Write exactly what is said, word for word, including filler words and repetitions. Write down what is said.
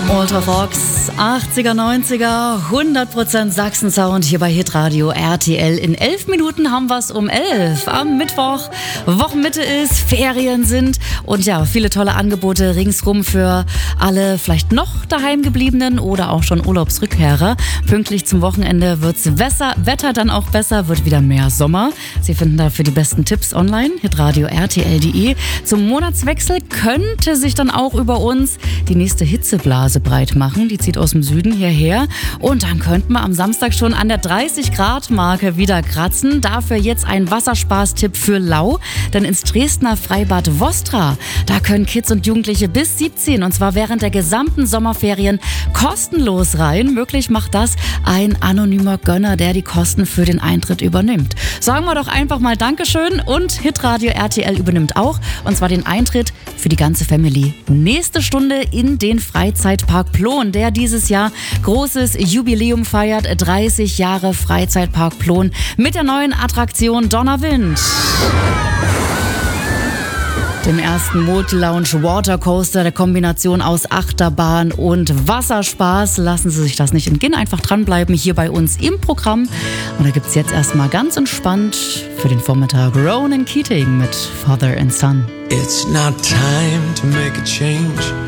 Ultrafox, achtziger, neunziger, hundert Prozent Sachsen-Sound hier bei Hitradio R T L. In elf Minuten haben wir es um elf. Am Mittwoch, Wochenmitte ist, Ferien sind und ja, viele tolle Angebote ringsrum für alle vielleicht noch daheim gebliebenen oder auch schon Urlaubsrückkehrer. Pünktlich zum Wochenende wird's Wetter, Wetter dann auch besser, wird wieder mehr Sommer. Sie finden dafür die besten Tipps online, hitradio r t l punkt d e. Zum Monatswechsel könnte sich dann auch über uns die nächste Hitzeblase breit machen. Die zieht aus dem Süden hierher. Und dann könnten wir am Samstag schon an der dreißig Grad Marke wieder kratzen. Dafür jetzt ein Wasserspaßtipp für Lau. Denn ins Dresdner Freibad Vostra, da können Kids und Jugendliche bis siebzehn, und zwar während der gesamten Sommerferien, kostenlos rein. Möglich macht das ein anonymer Gönner, der die Kosten für den Eintritt übernimmt. Sagen wir doch einfach mal Dankeschön, und Hitradio R T L übernimmt auch, und zwar den Eintritt für die ganze Family. Nächste Stunde in den Freizeitpark Plon, der dieses Jahr großes Jubiläum feiert. dreißig Jahre Freizeitpark Plon mit der neuen Attraktion Donnerwind. Dem ersten Multi-Lounge Watercoaster, der Kombination aus Achterbahn und Wasserspaß. Lassen Sie sich das nicht entgehen, einfach dranbleiben hier bei uns im Programm. Und da gibt es jetzt erstmal ganz entspannt für den Vormittag Ronan Keating mit Father and Son. It's not time to make a change.